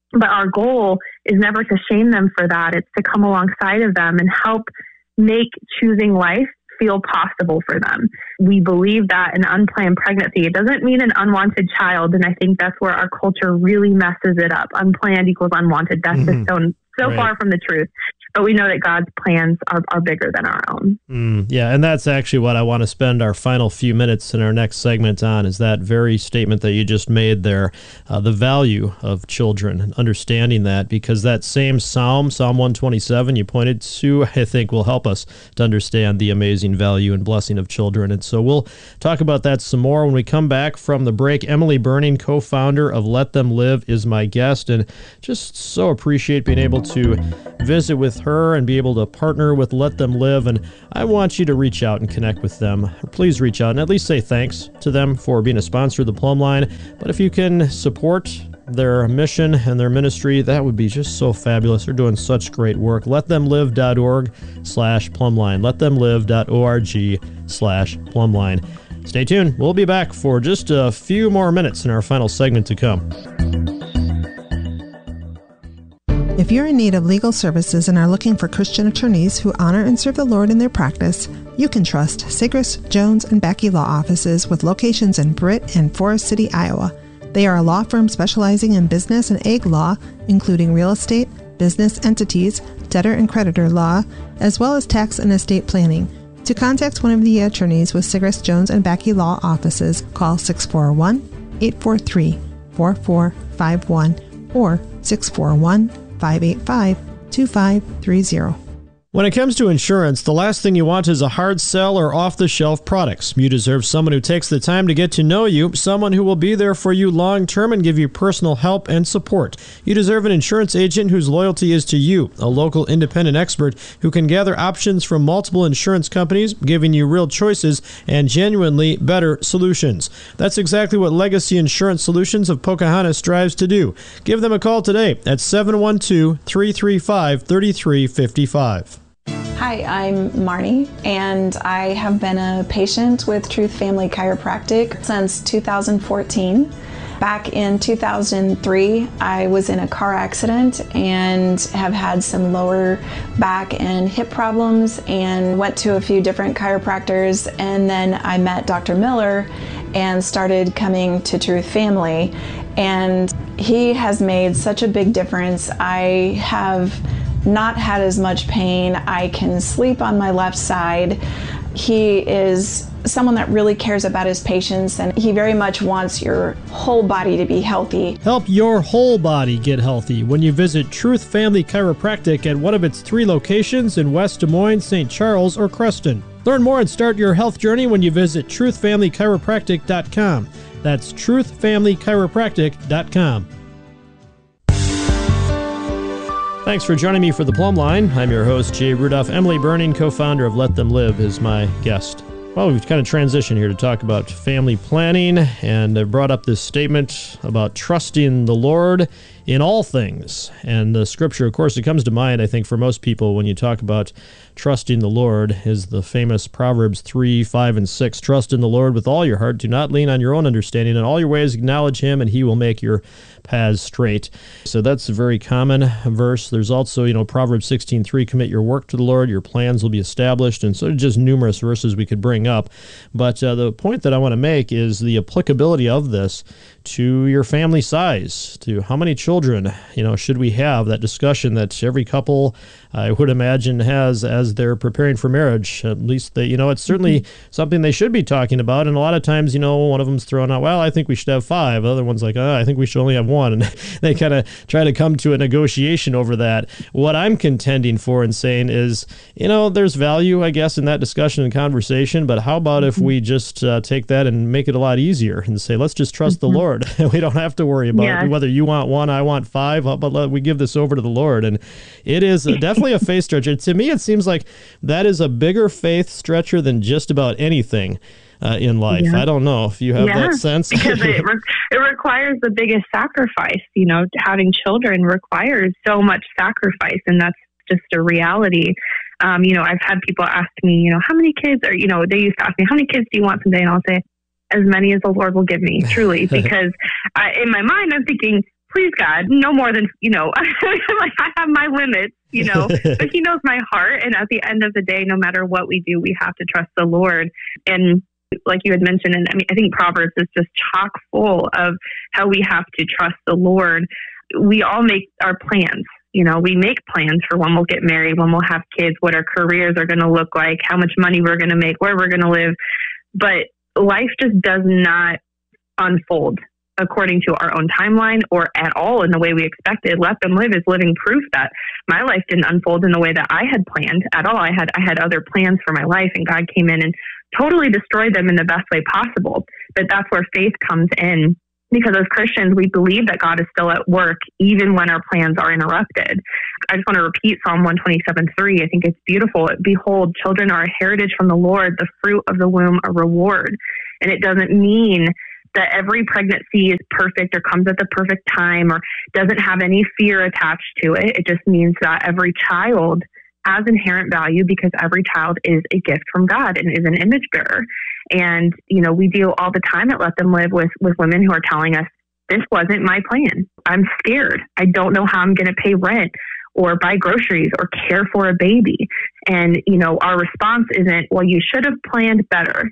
But our goal is never to shame them for that. It's to come alongside of them and help make choosing life feel possible for them. We believe that an unplanned pregnancy, it doesn't mean an unwanted child. And I think that's where our culture really messes it up. Unplanned equals unwanted. That's just so far from the truth. But we know that God's plans are bigger than our own. Yeah, and that's actually what I want to spend our final few minutes in our next segment on, is that very statement that you just made there, the value of children, and understanding that, because that same Psalm 127 you pointed to, I think will help us to understand the amazing value and blessing of children. And so we'll talk about that some more when we come back from the break. Emily Burning, co-founder of Let Them Live, is my guest, and just so appreciate being able to visit with her and be able to partner with Let Them Live. And I want you to reach out and connect with them. Please reach out and at least say thanks to them for being a sponsor of the Plumb Line. But if you can support their mission and their ministry, that would be just so fabulous. They're doing such great work. LetThemLive.org/plumbline. LetThemLive.org/plumbline. Stay tuned. We'll be back for just a few more minutes in our final segment to come. If you're in need of legal services and are looking for Christian attorneys who honor and serve the Lord in their practice, you can trust Sigrist, Jones, and Backey Law Offices with locations in Britt and Forest City, Iowa. They are a law firm specializing in business and ag law, including real estate, business entities, debtor and creditor law, as well as tax and estate planning. To contact one of the attorneys with Sigrist, Jones, and Backey Law Offices, call 641-843-4451 or 641-585-2530. When it comes to insurance, the last thing you want is a hard sell or off-the-shelf products. You deserve someone who takes the time to get to know you, someone who will be there for you long-term and give you personal help and support. You deserve an insurance agent whose loyalty is to you, a local independent expert who can gather options from multiple insurance companies, giving you real choices and genuinely better solutions. That's exactly what Legacy Insurance Solutions of Pocahontas strives to do. Give them a call today at 712-335-3355. Hi, I'm Marnie, and I have been a patient with Truth Family Chiropractic since 2014. Back in 2003, I was in a car accident and have had some lower back and hip problems and went to a few different chiropractors, and then I met Dr. Miller and started coming to Truth Family, and he has made such a big difference. I have not had as much pain. I can sleep on my left side. He is someone that really cares about his patients, and he very much wants your whole body to be healthy. Help your whole body get healthy when you visit Truth Family Chiropractic at one of its 3 locations in West Des Moines, St. Charles, or Creston. Learn more and start your health journey when you visit truthfamilychiropractic.com. That's truthfamilychiropractic.com. Thanks for joining me for the Plumb Line. I'm your host, Jay Rudolph. Emily Burning, co-founder of Let Them Live, is my guest. Well, we've kind of transitioned here to talk about family planning, and I brought up this statement about trusting the Lord in all things. And the scripture, of course, it comes to mind, I think, for most people when you talk about trusting the Lord, is the famous Proverbs 3, 5, and 6. Trust in the Lord with all your heart. Do not lean on your own understanding. In all your ways acknowledge Him, and He will make your paths straight. So that's a very common verse. There's also, Proverbs 16:3, commit your work to the Lord, your plans will be established, and so just numerous verses we could bring up. But the point that I want to make is the applicability of this to your family size, to how many children, should we have, that discussion that every couple, I would imagine, has as they're preparing for marriage. At least it's certainly something they should be talking about. And a lot of times, one of them's throwing out, well, I think we should have 5. The other one's like, I think we should only have 1. And they kind of try to come to a negotiation over that. What I'm contending for and saying is, there's value, I guess, in that discussion and conversation. But how about if we just take that and make it a lot easier and say, let's just trust the Lord. We don't have to worry about whether you want 1, I want 5. How about we give this over to the Lord? And it is definitely a faith stretcher. To me, it seems like that is a bigger faith stretcher than just about anything in life. Yeah. I don't know if you have that sense. Because it requires the biggest sacrifice. Having children requires so much sacrifice, and that's just a reality. I've had people ask me, how many kids are, they used to ask me, how many kids do you want someday? And I'll say, as many as the Lord will give me, truly, because in my mind, I'm thinking, please God, no more than, like I have my limits, but he knows my heart. And at the end of the day, no matter what we do, we have to trust the Lord. And like you had mentioned, and I think Proverbs is just chock full of how we have to trust the Lord. We all make our plans. We make plans for when we'll get married, when we'll have kids, what our careers are going to look like, how much money we're going to make, where we're going to live. But life just does not unfold according to our own timeline or at all in the way we expected. Let Them Live is living proof that my life didn't unfold in the way that I had planned at all. I had other plans for my life, and God came in and totally destroyed them in the best way possible. But that's where faith comes in, because as Christians, we believe that God is still at work even when our plans are interrupted. I just want to repeat Psalm 127:3. I think it's beautiful. Behold, children are a heritage from the Lord, the fruit of the womb a reward. And it doesn't mean that every pregnancy is perfect or comes at the perfect time or doesn't have any fear attached to it. It just means that every child has inherent value because every child is a gift from God and is an image bearer. And, we deal all the time at Let Them Live with women who are telling us, this wasn't my plan. I'm scared. I don't know how I'm going to pay rent or buy groceries or care for a baby. And, our response isn't, well, you should have planned better.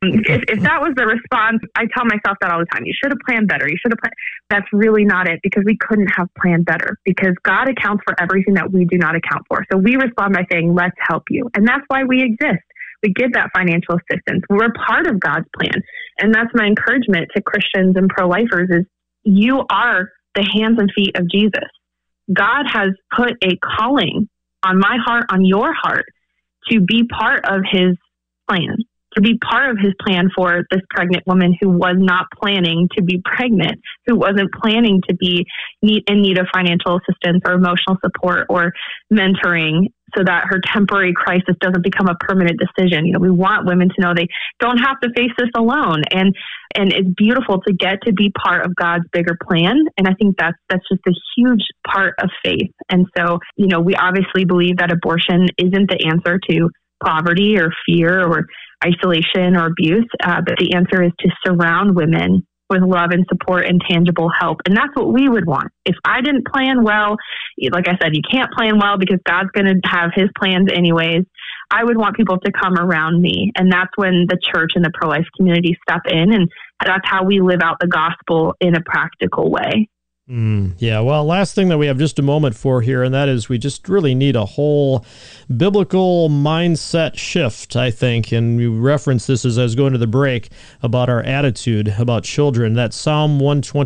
if that was the response, I tell myself that all the time. You should have planned better. You should have planned. That's really not it, because we couldn't have planned better, because God accounts for everything that we do not account for. So we respond by saying, let's help you. And that's why we exist. We give that financial assistance. We're part of God's plan. And that's my encouragement to Christians and pro-lifers is you are the hands and feet of Jesus. God has put a calling on my heart, on your heart, to be part of his plan, to be part of his plan for this pregnant woman who was not planning to be pregnant, who wasn't planning to be in need of financial assistance or emotional support or mentoring, so that her temporary crisis doesn't become a permanent decision. We want women to know they don't have to face this alone. And it's beautiful to get to be part of God's bigger plan. And I think that's just a huge part of faith. And so, we obviously believe that abortion isn't the answer to poverty or fear or isolation or abuse, but the answer is to surround women with love and support and tangible help. And that's what we would want. If I didn't plan well, like I said, you can't plan well because God's going to have his plans anyways. I would want people to come around me. And that's when the church and the pro-life community step in. And that's how we live out the gospel in a practical way. Yeah, well, last thing that we have just a moment for here, and that is we just really need a whole biblical mindset shift, I think. And we referenced this as I was going to the break about our attitude about children. That Psalm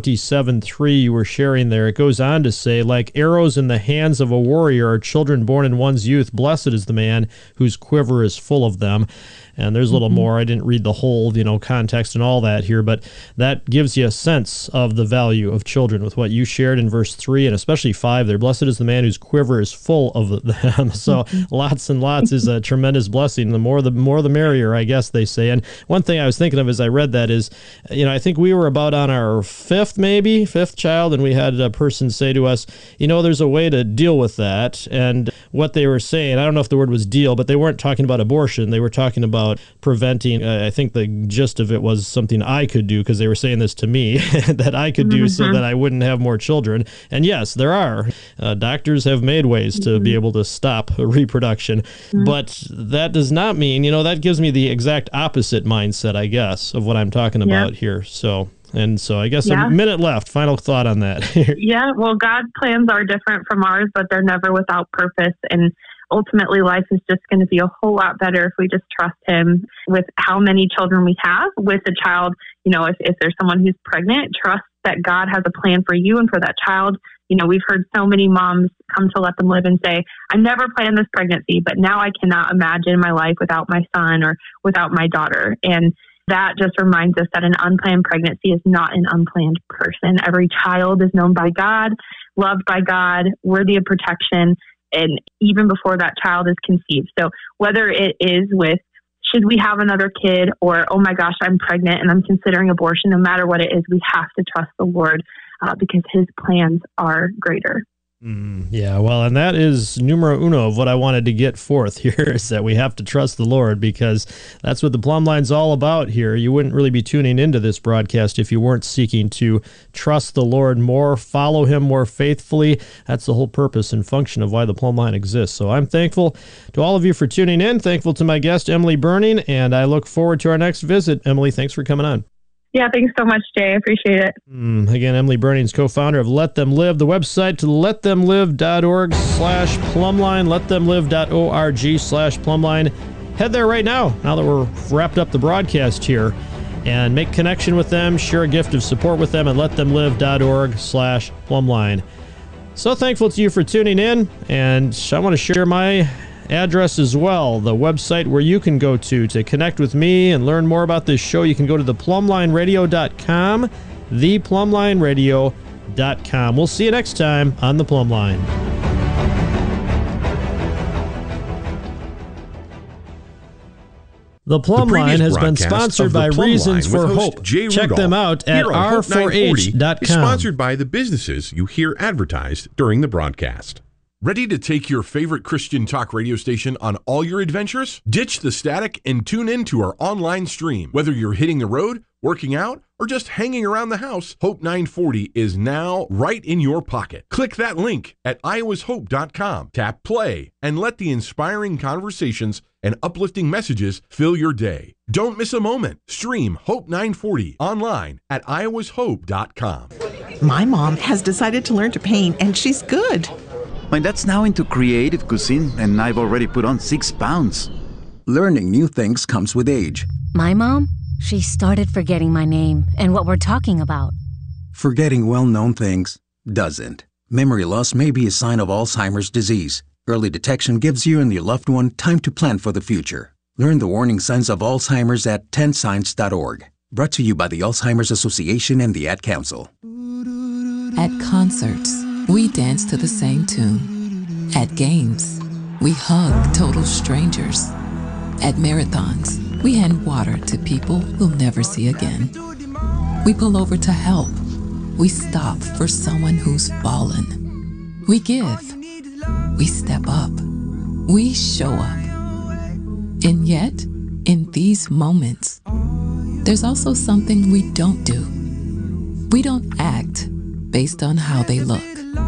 127:3 you were sharing there, it goes on to say, like arrows in the hands of a warrior are children born in one's youth. Blessed is the man whose quiver is full of them. And there's a little more. I didn't read the whole, context and all that here, but that gives you a sense of the value of children with what you shared in verse 3 and especially 5 there. Blessed is the man whose quiver is full of them. So lots and lots is a tremendous blessing. The more the merrier, I guess they say. And one thing I was thinking of as I read that is, I think we were about on our fifth child, and we had a person say to us, there's a way to deal with that. And what they were saying, I don't know if the word was deal, but they weren't talking about abortion. They were talking about preventing, I think the gist of it was something I could do, because they were saying this to me, that I could do so that I wouldn't have more children. And yes, there are. Doctors have made ways to be able to stop reproduction. But that does not mean, that gives me the exact opposite mindset, I guess, of what I'm talking about here. So I guess a minute left. Final thought on that. Yeah, well, God's plans are different from ours, but they're never without purpose. And ultimately, life is just going to be a whole lot better if we just trust him with how many children we have. With a child, if there's someone who's pregnant, trust that God has a plan for you and for that child. We've heard so many moms come to Let Them Live and say, I never planned this pregnancy, but now I cannot imagine my life without my son or without my daughter. And that just reminds us that an unplanned pregnancy is not an unplanned person. Every child is known by God, loved by God, worthy of protection, and even before that child is conceived. So whether it is with, should we have another kid, or, oh my gosh, I'm pregnant and I'm considering abortion, no matter what it is, we have to trust the Lord because his plans are greater. Yeah, well, and that is numero uno of what I wanted to get forth here, is that we have to trust the Lord, because that's what the Plumb Line's all about here. You wouldn't really be tuning into this broadcast if you weren't seeking to trust the Lord more, follow him more faithfully. That's the whole purpose and function of why the Plumb Line exists. So I'm thankful to all of you for tuning in, thankful to my guest, Emily Burning, and I look forward to our next visit. Emily, thanks for coming on. Yeah, thanks so much, Jay. I appreciate it. Again, Emily Burning is co-founder of Let Them Live. The website to letthemlive.org/plumbline, letthemlive.org/plumbline. Head there right now that we're wrapped up the broadcast here, and make connection with them, share a gift of support with them at letthemlive.org/plumbline. So thankful to you for tuning in, and I want to share my address as well, the website where you can go to connect with me and learn more about this show. You can go to theplumblineradio.com, theplumblineradio.com. We'll see you next time on The Plumb Line. The Plumb Line has been sponsored by Reasons for Hope. Check them out at r4h.com. Is sponsored by the businesses you hear advertised during the broadcast. Ready to take your favorite Christian talk radio station on all your adventures? Ditch the static and tune in to our online stream. Whether you're hitting the road, working out, or just hanging around the house, Hope 940 is now right in your pocket. Click that link at iowashope.com, tap play, and let the inspiring conversations and uplifting messages fill your day. Don't miss a moment. Stream Hope 940 online at iowashope.com. My mom has decided to learn to paint, and she's good. My dad's now into creative cuisine, and I've already put on 6 pounds. Learning new things comes with age. My mom, she started forgetting my name and what we're talking about. Forgetting well-known things doesn't. Memory loss may be a sign of Alzheimer's disease. Early detection gives you and your loved one time to plan for the future. Learn the warning signs of Alzheimer's at 10signs.org. Brought to you by the Alzheimer's Association and the Ad Council. At concerts, we dance to the same tune. At games, we hug total strangers. At marathons, we hand water to people we'll never see again. We pull over to help. We stop for someone who's fallen. We give. We step up. We show up. And yet, in these moments, there's also something we don't do. We don't act based on how they look,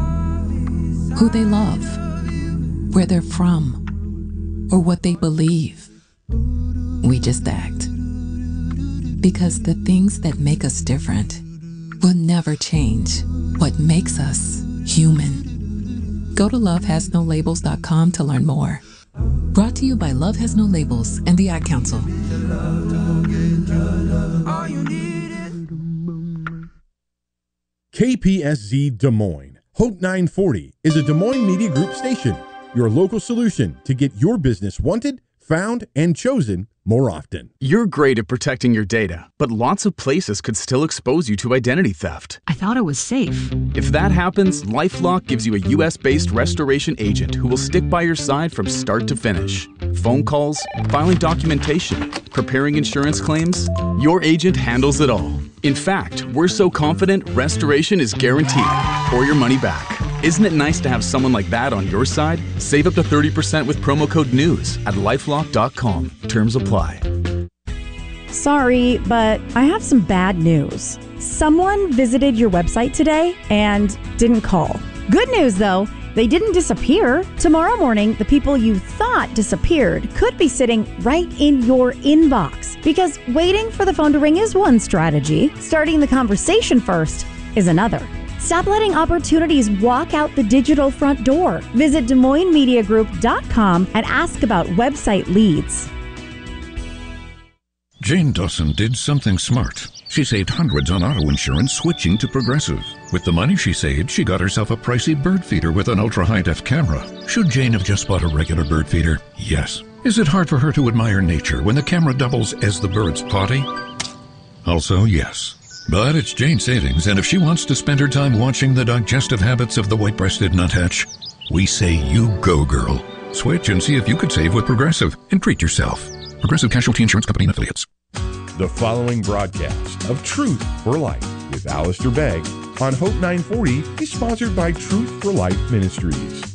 who they love, where they're from, or what they believe. We just act. Because the things that make us different will never change what makes us human. Go to lovehasnolabels.com to learn more. Brought to you by Love Has No Labels and the Ad Council. KPSZ Des Moines. Hope 940 is a Des Moines Media Group station, your local solution to get your business wanted, found, and chosen more often. You're great at protecting your data, but lots of places could still expose you to identity theft. I thought it was safe. If that happens, LifeLock gives you a U.S.-based restoration agent who will stick by your side from start to finish. Phone calls, filing documentation, preparing insurance claims, your agent handles it all. In fact, we're so confident restoration is guaranteed or your money back. Isn't it nice to have someone like that on your side? Save up to 30% with promo code NEWS at lifelock.com. Terms apply. Sorry, but I have some bad news. Someone visited your website today and didn't call. Good news, though. They didn't disappear. Tomorrow morning, the people you thought disappeared could be sitting right in your inbox. Because waiting for the phone to ring is one strategy. Starting the conversation first is another. Stop letting opportunities walk out the digital front door. Visit DesMoinesMediaGroup.com and ask about website leads. Jane Dawson did something smart. She saved hundreds on auto insurance switching to Progressive. With the money she saved, she got herself a pricey bird feeder with an ultra-high-def camera. Should Jane have just bought a regular bird feeder? Yes. Is it hard for her to admire nature when the camera doubles as the bird's potty? Also, yes. But it's Jane's savings, and if she wants to spend her time watching the digestive habits of the white-breasted nuthatch, we say you go, girl. Switch and see if you could save with Progressive and treat yourself. Progressive Casualty Insurance Company and Affiliates. The following broadcast of Truth for Life with Alistair Begg on Hope 940 is sponsored by Truth for Life Ministries.